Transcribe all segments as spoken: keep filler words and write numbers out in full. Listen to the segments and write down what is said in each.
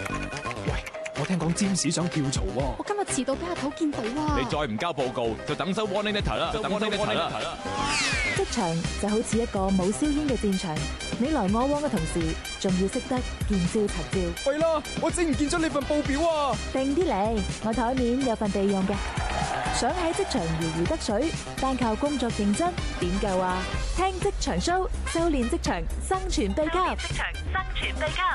我聽講占士想跳槽喎。 我今日遲到俾阿頭見到啊！ 你再唔交報告，就等收 warning letter 啦，就等收 warning letter 啦。 職場就好似一個冇硝煙嘅戰場，你來我往嘅同時，仲要識得見招拆招。 喂啦，我整唔見咗你份報表啊！ 定啲嚟，我台面有份備用嘅。想喺職場如魚得水，單靠工作認真點夠啊？聽職場 show， 修煉職場生存秘笈。職場生存秘笈。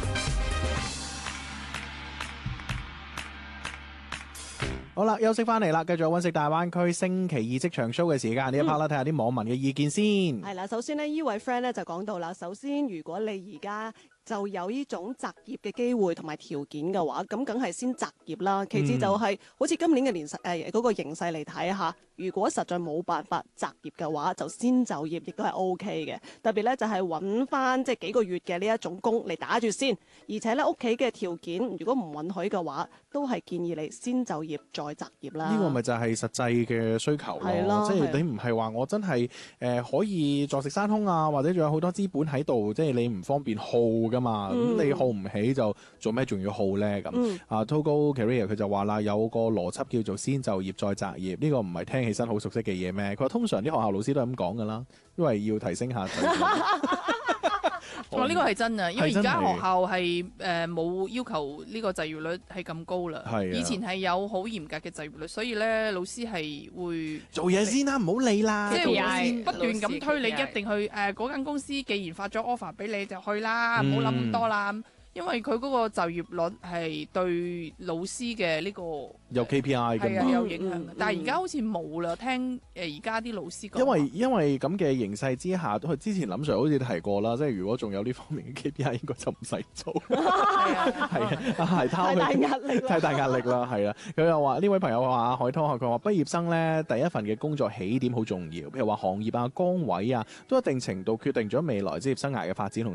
好啦，休息翻嚟啦，繼續揾食大灣區星期二職場 show 嘅時間，呢、嗯、一 part 啦，睇下啲網民嘅意見先。 係啦，首先呢，呢位 friend 咧就講到啦，首先如果你而家就有呢種擇業嘅機會同埋條件嘅話，咁梗係先擇業啦。其次就係、是嗯、好似今年嘅年勢誒嗰個形勢嚟睇下，如果實在冇辦法擇業嘅話，就先就業亦都係 O K 嘅。特別咧就係揾翻即係幾個月嘅呢一種工嚟打住先，而且咧屋企嘅條件如果唔允許嘅話，都係建議你先就業再擇業啦。 呢個咪就係實際嘅需求咯，即係你唔係話我真係誒、呃、可以坐食山空啊，或者仲有好多資本喺度，即係你唔方便耗噶嘛，咁、嗯、你耗唔起就做咩仲要耗咧咁、嗯、啊 Togo Career 佢就話啦，有個邏輯叫做先就業再擇業，呢、這個唔係聽起身好熟悉嘅嘢咩？佢話通常啲學校老師都係咁講噶啦，因為要提升下我呢、哦這個係真啊，因為而家學校係誒冇要求呢個就業率係咁高啦。以前係有好嚴格嘅就業率，所以咧老師係會做嘢先啦，唔好理啦。 即係不斷咁推你，一定去誒嗰間公司，既然發咗 offer 俾你，就去啦，唔好諗咁多啦。因為佢嗰個就業率係對老師嘅呢、這個有 K P I 㗎嘛， 有影響、嗯嗯。但係而家好似冇啦，聽誒而家啲老師講。 因為因為咁嘅形勢之下，佢之前林 Sir 好似提過啦，即係如果仲有呢方面嘅 K P I，應該就唔使做。係啊，係啊，係太大壓力啦，太大壓力啦，係啊。佢又話呢位朋友話海濤，佢話畢業生咧第一份嘅工作起點好重要，譬如話行業啊、崗位啊，都一定程度決定咗未來職業生涯嘅發展同